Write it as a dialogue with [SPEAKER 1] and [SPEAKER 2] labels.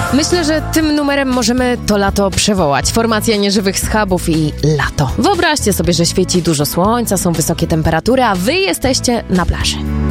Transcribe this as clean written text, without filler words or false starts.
[SPEAKER 1] Myślę, że tym numerem możemy to lato przewołać. Formacja nieżywych schabów i lato. Wyobraźcie sobie, że świeci dużo słońca, są wysokie temperatury, a wy jesteście na plaży.